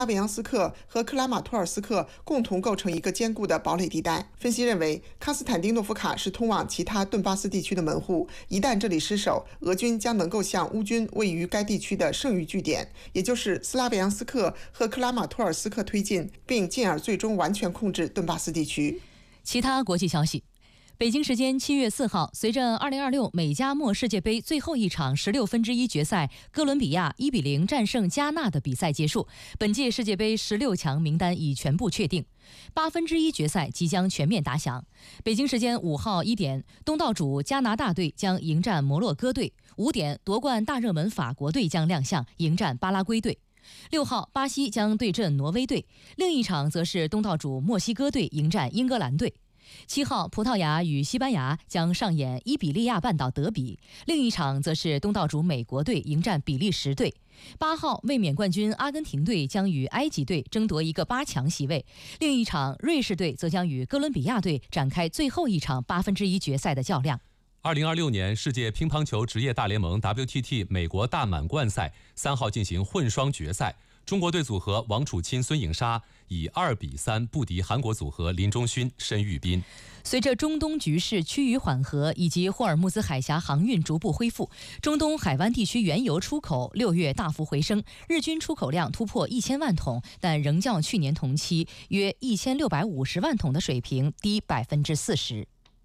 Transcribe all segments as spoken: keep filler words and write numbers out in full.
拉维扬斯克和克拉马托尔斯克共同构成一个坚固的堡垒地带。分析认为，康斯坦丁诺夫卡是通往其他顿巴斯地区的门户，一旦这里失守，俄军将能够向乌军位于该地区的剩余据点，也就是斯拉维扬斯克和克拉马托尔斯克推进，并进而最终完全控制顿巴斯地区。 其他国际消息。北京时间七月四号，随着二零二六美加墨世界杯最后一场十六分之一决赛哥伦比亚一比零战胜加纳的比赛结束，本届世界杯十六强名单已全部确定，八分之一决赛即将全面打响。北京时间五号一点，东道主加拿大队将迎战摩洛哥队；五点，夺冠大热门法国队将亮相，迎战巴拉圭队。六号，巴西将对阵挪威队，另一场则是东道主墨西哥队迎战英格兰队。七号，葡萄牙与西班牙将上演伊比利亚半岛德比，另一场则是东道主美国队迎战比利时队。八号，卫冕冠军阿根廷队将与埃及队争夺一个八强席位，另一场瑞士队则将与哥伦比亚队展开最后一场八分之一决赛的较量。 二零二六年世界乒乓球职业大联盟 W T T 美国大满贯赛三号进行混双决赛，中国队组合王楚钦、孙颖莎以二比三不敌韩国组合林中勋、申玉斌。 随着中东局势趋于缓和以及霍尔木兹海峡航运逐步恢复，中东海湾地区原油出口六月大幅回升，日均出口量突破一千万桶，但仍较去年同期约一千六百五十万桶的水平低百分之四十。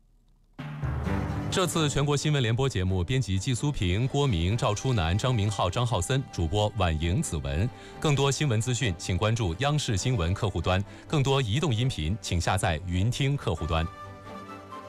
这次全国新闻联播节目，编辑季苏平、郭明、赵初南、张明浩、张浩森，主播婉莹、子文。更多新闻资讯，请关注央视新闻客户端；更多移动音频，请下载云听客户端。